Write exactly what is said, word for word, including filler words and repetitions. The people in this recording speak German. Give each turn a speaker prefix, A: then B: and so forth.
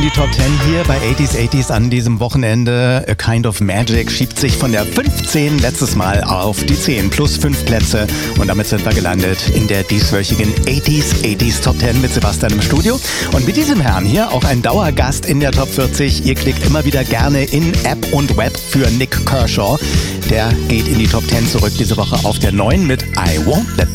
A: die Top zehn hier bei achtziger achtziger an diesem Wochenende. A Kind of Magic schiebt sich von der fünfzehn letztes Mal auf die zehn plus fünf Plätze und damit sind wir gelandet in der dieswöchigen achtziger achtziger Top zehn mit Sebastian im Studio. Und mit diesem Herrn hier auch ein Dauergast in der Top vierzig. Ihr klickt immer wieder gerne in App und Web für Nik Kershaw. Der geht in die Top zehn zurück diese Woche auf der neun mit I Won't Let